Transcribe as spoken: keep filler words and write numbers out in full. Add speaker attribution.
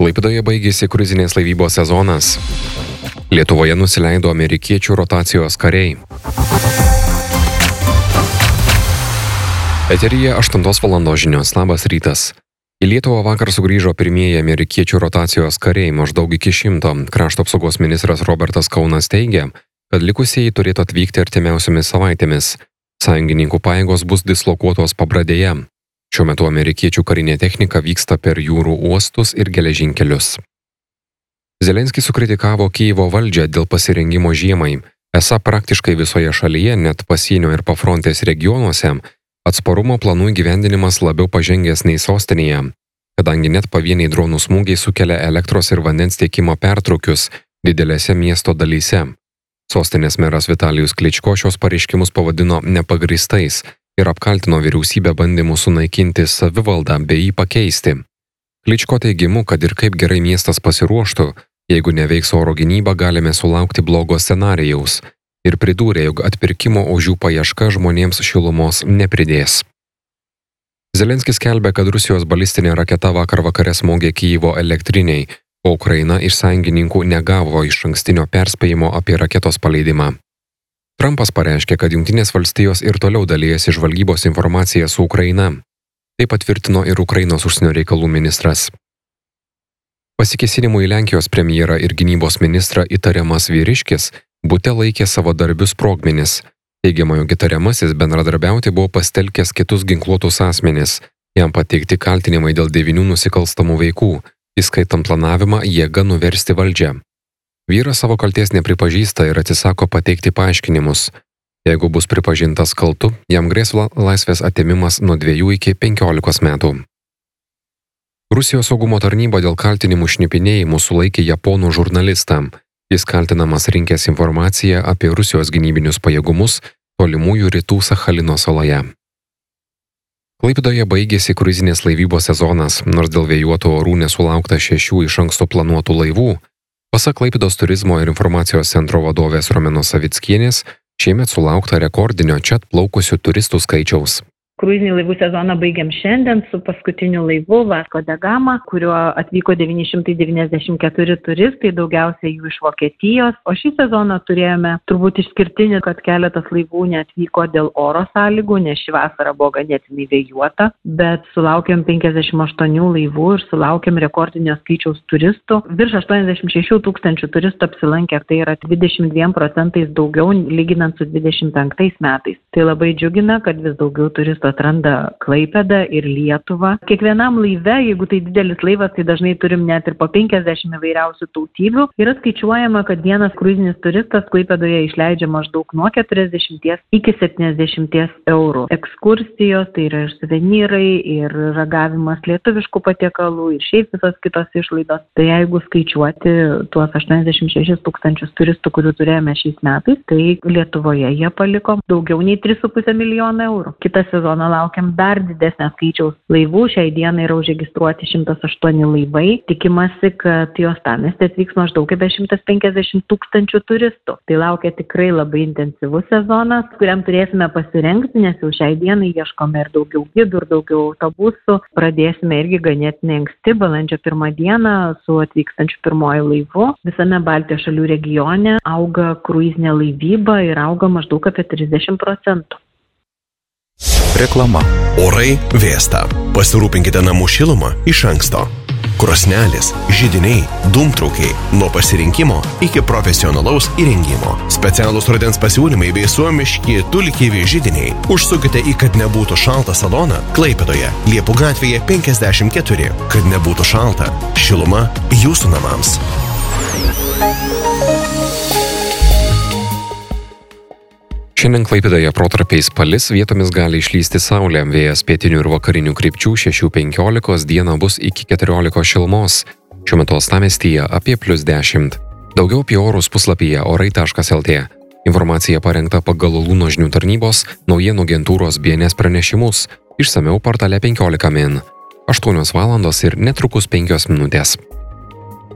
Speaker 1: Klaipėdoje baigėsi kruizinės laivybos sezonas. Lietuvoje nusileido amerikiečių rotacijos kariai. Eteryje aštuntos valandos žinios. Labas rytas. Į Lietuvą vakar sugrįžo pirmieji amerikiečių rotacijos kariai, maždaug iki šimto. Krašto apsaugos ministras Robertas Kaunas teigia, kad likusieji turėtų atvykti artimiausiomis savaitėmis. Sąjungininkų pajėgos bus dislokuotos Pabradėje. Šiuo metu amerikiečių karinė technika vyksta per jūrų uostus ir geležinkelius. Zelenskis sukritikavo Kijevo valdžią dėl pasirengimo žiemai. Esą praktiškai visoje šalyje, net pasienio ir pafrontės regionuose, atsparumo planų įgyvendinimas labiau pažengęs nei sostinėje, kadangi net pavieniai dronų smūgiai sukelia elektros ir vandens tiekimo pertraukius didelėse miesto dalyse. Sostinės meras Vitalijus Kličko šios pareiškimus pavadino nepagrįstais ir apkaltino vyriausybę bandymu sunaikinti savivaldą bei jį pakeisti. Kličko teigimu, kad ir kaip gerai miestas pasiruoštų, jeigu neveiks oro gynyba, galime sulaukti blogo scenarijaus, ir pridūrė, jog atpirkimo ožių paieška žmonėms šilumos nepridės. Zelenskis skelbia, kad Rusijos balistinė raketa vakar vakare smogė Kijevo elektriniai, o Ukraina iš sąjungininkų negavo išankstinio perspėjimo apie raketos paleidimą. Trumpas pareiškė, kad Jungtinės valstijos ir toliau dalijasi žvalgybos informaciją su Ukraina. Tai patvirtino ir Ukrainos užsienio reikalų ministras. Pasikėsinimu į Lenkijos premjerą ir gynybos ministrą įtariamas vyriškis bute laikė savo darbius sprogmenis. Teigiama, jog įtariamasis bendradarbiauti buvo pastelkęs kitus ginkluotus asmenis. Jam pateikti kaltinimai dėl devynių nusikalstamų veikų, įskaitant planavimą jėga nuversti valdžią. Vyras savo kaltės nepripažįsta ir atsisako pateikti paaiškinimus. Jeigu bus pripažintas kaltu, jam grės laisvės atėmimas nuo dviejų iki penkiolikos metų. Rusijos saugumo tarnyba dėl kaltinimų šnipinėjimų sulaikė japonų žurnalistą. Jis kaltinamas rinkęs informaciją apie Rusijos gynybinius pajėgumus tolimųjų rytų Sachalino saloje. Klaipėdoje baigėsi kruizinės laivybos sezonas, nors dėl vėjuotų orų nesulaukta šešių iš anksto planuotų laivų. Pasak Klaipėdos turizmo ir informacijos centro vadovės Romenos Savickienės, šiemet sulaukta rekordinio čia atplaukusių turistų skaičiaus.
Speaker 2: Kruizinį laivų sezoną baigiam šiandien su paskutiniu laivu Vasco da Gama, kuriuo atvyko devyni šimtai devyniasdešimt keturi turistai, daugiausiai jų iš Vokietijos. O šį sezoną turėjome turbūt išskirtinį, kad keletas laivų neatvyko dėl oro sąlygų, nes ši vasara buvo ganėtinai vėjuota, bet sulaukėm penkiasdešimt aštuonių laivų ir sulaukėm rekordinio skaičiaus turistų. Virš aštuoniasdešimt šešių tūkstančių turistų apsilankė, tai yra dvidešimt dviem procentais daugiau lyginant su dvidešimt penktais metais. Tai labai džiugina, kad vis daugiau turistų atranda Klaipėdą ir Lietuvą. Kiekvienam laive, jeigu tai didelis laivas, tai dažnai turim net ir po penkiasdešimt įvairiausių tautybių. Yra skaičiuojama, kad vienas kruizinis turistas Klaipėdoje išleidžia maždaug nuo keturiasdešimties iki septyniasdešimties eurų. Ekskursijos, tai yra ir suvenyrai, ir ragavimas lietuviškų patiekalų, ir šiaip visos kitos išlaidos. Tai jeigu skaičiuoti tuos aštuoniasdešimt šešis tūkstančius turistų, kurių turėjome šiais metais, tai Lietuvoje jie paliko daugiau nei tris su puse milijono eurų. Kitą sezoną laukiam dar didesnio skaičiaus laivų. Šiai dienai yra užregistruoti šimtas aštuoni laivai. Tikimasi, kad į uostamiestį atvyks maždaug apie šimtas penkiasdešimt tūkstančių turistų. Tai laukia tikrai labai intensyvus sezonas, kuriam turėsime pasirengti, nes jau šiai dienai ieškome ir daugiau gidų, ir daugiau autobusų. Pradėsime irgi ganėtinai anksti, balandžio pirmą dieną su atvykstančiu pirmoju laivu. Visame Baltijos šalių regione auga kruizinė laivyba ir auga maždaug apie trisdešimt procentų.
Speaker 3: Reklama. Orai vėsta. Pasirūpinkite namų šilumą iš anksto. Krosnelės, židiniai, dūmtraukiai. Nuo pasirinkimo iki profesionalaus įrengimo. Specialūs rudens pasiūlymai bei suomiški tulkivi židiniai. Užsukite į Kad nebūtų šalta saloną Klaipėdoje, Liepų gatvėje penkiasdešimt keturi. Kad nebūtų šalta. Šiluma jūsų namams.
Speaker 1: Šiandien Klaipėdoje protarpiais palis, vietomis gali išlysti saulė, vėjas pietinių ir vakarinių krypčių šešių penkiolikos, dieną bus iki keturiolikos šilumos. Šiuo metu uostamiestyje apie plius dešimt. Daugiau apie orus puslapyje orai taškas lt. Informacija parengta pagal Lūno žinių tarnybos naujienų agentūros B N S pranešimus. Išsamiau portale penkiolika min. aštuonios valandos ir netrukus penkios minutės.